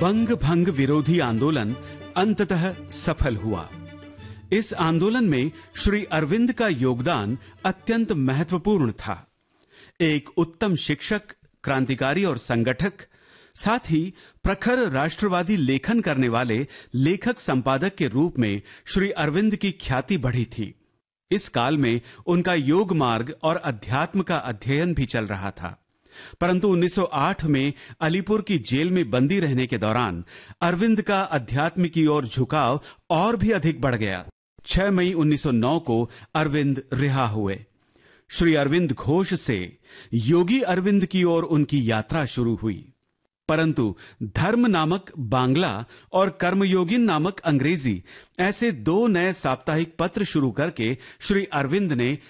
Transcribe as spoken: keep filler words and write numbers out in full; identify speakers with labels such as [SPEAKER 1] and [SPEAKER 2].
[SPEAKER 1] बंग भंग विरोधी आंदोलन अंततः सफल हुआ। इस आंदोलन में श्री अरविंद का योगदान अत्यंत महत्वपूर्ण था। एक उत्तम शिक्षक, क्रांतिकारी और संगठक, साथ ही प्रखर राष्ट्रवादी लेखन करने वाले लेखक संपादक के रूप में श्री अरविंद की ख्याति बढ़ी थी। इस काल में उनका योग मार्ग और अध्यात्म का अध्ययन भी चल रहा था। परंतु उन्नीस सौ आठ में अलीपुर की जेल में बंदी रहने के दौरान अरविंद का अध्यात्म की ओर झुकाव और भी अधिक बढ़ गया। छह मई उन्नीस सौ नौ को अरविंद रिहा हुए। श्री अरविंद घोष से योगी अरविंद की ओर उनकी यात्रा शुरू हुई। परंतु धर्म नामक बांग्ला और कर्मयोगिन नामक अंग्रेजी ऐसे दो नए साप्ताहिक पत्र शुरू करके श्री अरविंद ने